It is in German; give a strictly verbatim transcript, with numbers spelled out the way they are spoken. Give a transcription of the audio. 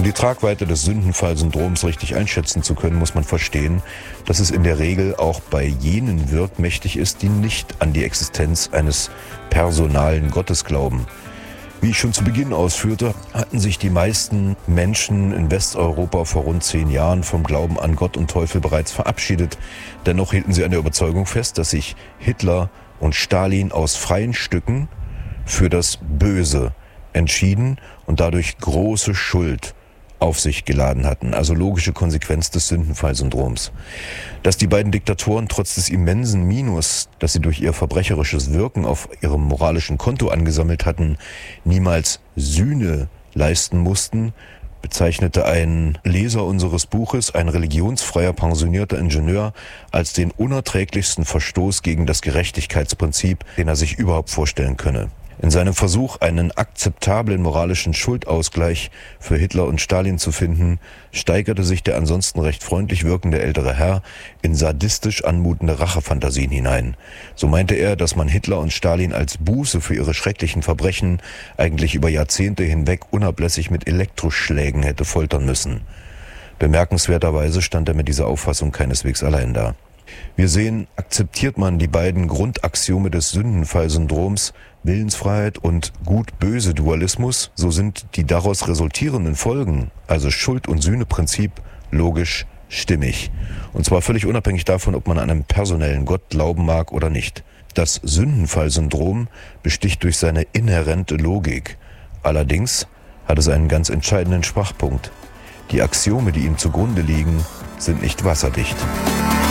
die Tragweite des Sündenfallsyndroms richtig einschätzen zu können, muss man verstehen, dass es in der Regel auch bei jenen wirkmächtig ist, die nicht an die Existenz eines personalen Gottes glauben. Wie ich schon zu Beginn ausführte, hatten sich die meisten Menschen in Westeuropa vor rund zehn Jahren vom Glauben an Gott und Teufel bereits verabschiedet. Dennoch hielten sie an der Überzeugung fest, dass sich Hitler und Stalin aus freien Stücken für das Böse entschieden und dadurch große Schuld auf sich geladen hatten, also logische Konsequenz des Sündenfallsyndroms. Dass die beiden Diktatoren trotz des immensen Minus, das sie durch ihr verbrecherisches Wirken auf ihrem moralischen Konto angesammelt hatten, niemals Sühne leisten mussten, bezeichnete ein Leser unseres Buches, ein religionsfreier pensionierter Ingenieur, als den unerträglichsten Verstoß gegen das Gerechtigkeitsprinzip, den er sich überhaupt vorstellen könne. In seinem Versuch, einen akzeptablen moralischen Schuldausgleich für Hitler und Stalin zu finden, steigerte sich der ansonsten recht freundlich wirkende ältere Herr in sadistisch anmutende Rachefantasien hinein. So meinte er, dass man Hitler und Stalin als Buße für ihre schrecklichen Verbrechen eigentlich über Jahrzehnte hinweg unablässig mit Elektroschlägen hätte foltern müssen. Bemerkenswerterweise stand er mit dieser Auffassung keineswegs allein da. Wir sehen, akzeptiert man die beiden Grundaxiome des Sündenfallsyndroms, Willensfreiheit und Gut-Böse-Dualismus, so sind die daraus resultierenden Folgen, also Schuld- und Sühneprinzip, logisch stimmig. Und zwar völlig unabhängig davon, ob man an einen personellen Gott glauben mag oder nicht. Das Sündenfallsyndrom besticht durch seine inhärente Logik. Allerdings hat es einen ganz entscheidenden Schwachpunkt. Die Axiome, die ihm zugrunde liegen, sind nicht wasserdicht.